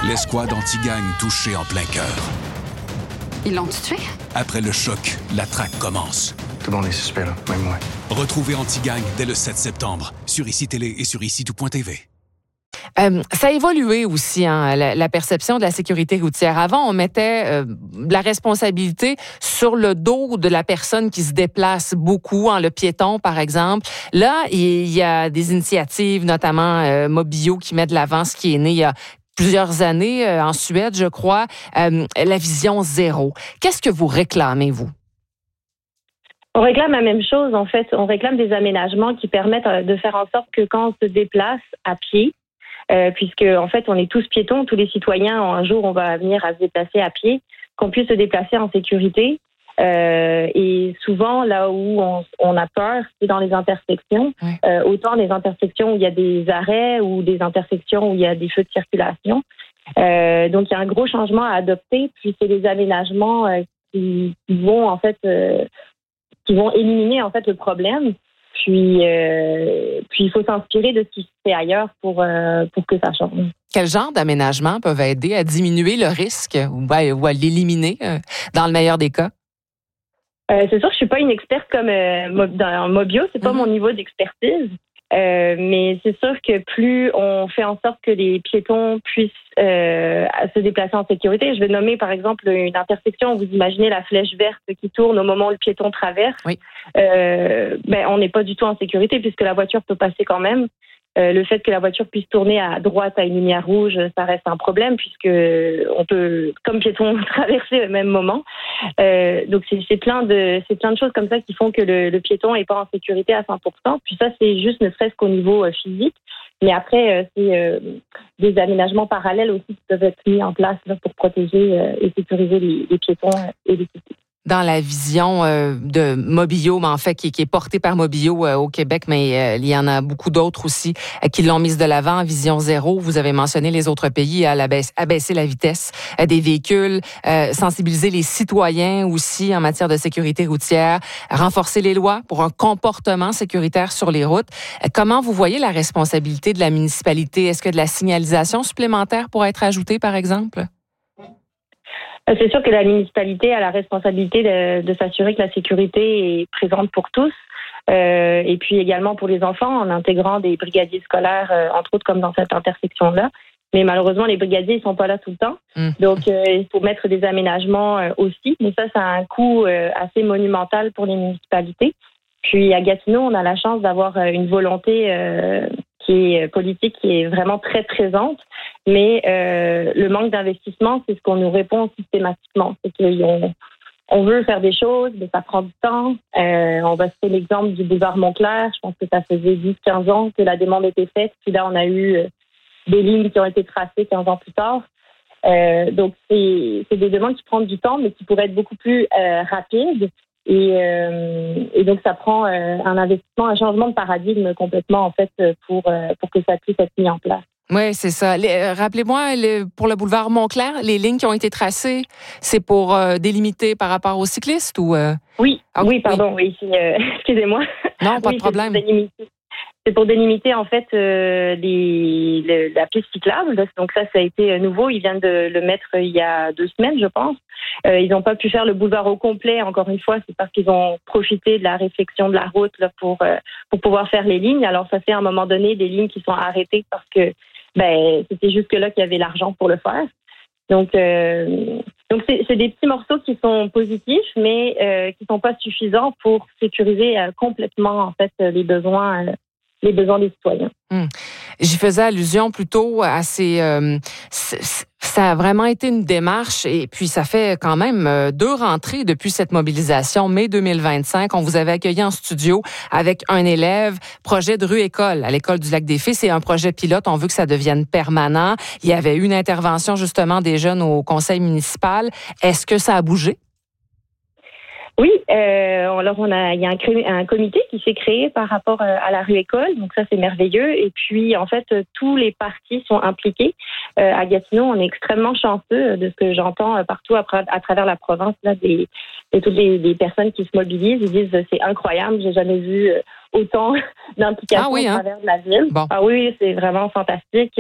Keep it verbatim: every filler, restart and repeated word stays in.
L'escouade anti-gang touchée en plein cœur. Ils l'ont tué? Après le choc, la traque commence. Tout le monde est suspect, là, même moi. Retrouvez Anti-Gang dès le sept septembre sur I C I Télé et sur ici tout point t v. Euh, ça a évolué aussi, hein, la, la perception de la sécurité routière. Avant, on mettait euh, la responsabilité sur le dos de la personne qui se déplace beaucoup, hein, le piéton, par exemple. Là, il y a des initiatives, notamment euh, Mobio, qui met de l'avant ce qui est né il y a plusieurs années euh, en Suède, je crois, euh, la vision zéro. Qu'est-ce que vous réclamez, vous? On réclame la même chose, en fait. On réclame des aménagements qui permettent de faire en sorte que quand on se déplace à pied, euh, puisque en fait on est tous piétons, tous les citoyens, un jour on va venir à se déplacer à pied, qu'on puisse se déplacer en sécurité. Euh, et souvent, là où on, on a peur, c'est dans les intersections. Oui. Euh, autant des intersections où il y a des arrêts ou des intersections où il y a des feux de circulation. Euh, donc, il y a un gros changement à adopter. Puis, c'est des aménagements euh, qui, qui vont, en fait, euh, qui vont éliminer, en fait, le problème. Puis, euh, puis il faut s'inspirer de ce qui se fait ailleurs pour, euh, pour que ça change. Quel genre d'aménagements peuvent aider à diminuer le risque ou à, ou à l'éliminer euh, dans le meilleur des cas? Euh, c'est sûr que je suis pas une experte comme euh, dans Mobio, c'est pas mm-hmm. mon niveau d'expertise, euh, mais c'est sûr que plus on fait en sorte que les piétons puissent euh, se déplacer en sécurité. Je vais nommer par exemple une intersection où vous imaginez la flèche verte qui tourne au moment où le piéton traverse. Oui. Euh, ben on n'est pas du tout en sécurité puisque la voiture peut passer quand même. Euh, le fait que la voiture puisse tourner à droite à une lumière rouge, ça reste un problème puisque on peut, comme piéton, traverser au même moment. Euh, donc c'est, c'est plein de, c'est plein de choses comme ça qui font que le, le piéton est pas en sécurité à cent pour cent. Puis ça, c'est juste ne serait-ce qu'au niveau euh, physique. Mais après, euh, c'est euh, des aménagements parallèles aussi qui peuvent être mis en place là, pour protéger euh, et sécuriser les, les piétons et les cyclistes. Dans la vision euh, de Mobio, mais en fait, qui, qui est portée par Mobio euh, au Québec, mais euh, il y en a beaucoup d'autres aussi euh, qui l'ont mise de l'avant. Vision zéro, vous avez mentionné les autres pays à l'abaisse, abaisser la vitesse euh, des véhicules, euh, sensibiliser les citoyens aussi en matière de sécurité routière, renforcer les lois pour un comportement sécuritaire sur les routes. Euh, comment vous voyez la responsabilité de la municipalité? Est-ce que de la signalisation supplémentaire pourrait être ajoutée, par exemple? C'est sûr que la municipalité a la responsabilité de, de s'assurer que la sécurité est présente pour tous, euh, et puis également pour les enfants en intégrant des brigadiers scolaires, euh, entre autres comme dans cette intersection-là. Mais malheureusement, les brigadiers ils sont pas là tout le temps, mmh. donc euh, il faut mettre des aménagements euh, aussi. Mais ça, ça a un coût euh, assez monumental pour les municipalités. Puis à Gatineau, on a la chance d'avoir euh, une volonté euh, qui est politique, qui est vraiment très présente. Mais euh, le manque d'investissement, c'est ce qu'on nous répond systématiquement. C'est qu'on on veut faire des choses, mais ça prend du temps. Euh, on va citer l'exemple du boulevard Montclair. Je pense que ça faisait dix à quinze ans que la demande était faite. Puis là, on a eu euh, des lignes qui ont été tracées quinze ans plus tard. Euh, donc, c'est, c'est des demandes qui prennent du temps, mais qui pourraient être beaucoup plus euh, rapides. Et, euh, et donc, ça prend euh, un investissement, un changement de paradigme complètement, en fait, pour, euh, pour que ça puisse être mis en place. Oui, c'est ça. Les, euh, rappelez-moi, le, pour le boulevard Montclair, les lignes qui ont été tracées, c'est pour euh, délimiter par rapport aux cyclistes ou... Euh... Oui, ah, oui, pardon, oui, oui euh, excusez-moi. Non, pas oui, de problème. C'est, c'est pour délimiter, en fait, euh, les, le, la piste cyclable. Donc ça, ça a été nouveau. Ils viennent de le mettre il y a deux semaines, je pense. Euh, ils n'ont pas pu faire le boulevard au complet, encore une fois. C'est parce qu'ils ont profité de la réfection de la route là, pour, euh, pour pouvoir faire les lignes. Alors, ça fait à un moment donné des lignes qui sont arrêtées parce que ben c'était jusque-là qu'il y avait l'argent pour le faire. Donc, euh, donc c'est, c'est des petits morceaux qui sont positifs, mais euh, qui sont pas suffisants pour sécuriser euh, complètement en fait les besoins, euh, les besoins des citoyens. Hum. J'y faisais allusion plutôt à ces. Euh, ça a vraiment été une démarche et puis ça fait quand même deux rentrées depuis cette mobilisation. Mai deux mille vingt-cinq, on vous avait accueilli en studio avec un élève, projet de rue-école à l'école du Lac-des-Fées. C'est un projet pilote, on veut que ça devienne permanent. Il y avait eu une intervention justement des jeunes au conseil municipal. Est-ce que ça a bougé? Oui, euh, alors on a, il y a un, un comité qui s'est créé par rapport à la rue école, donc ça c'est merveilleux. Et puis en fait tous les partis sont impliqués. Euh, à Gatineau, on est extrêmement chanceux de ce que j'entends partout à, à travers la province là, des, de toutes les, les personnes qui se mobilisent. Ils disent c'est incroyable, j'ai jamais vu autant d'implications ah oui, hein? à travers de la ville. Bon. Ah oui, c'est vraiment fantastique.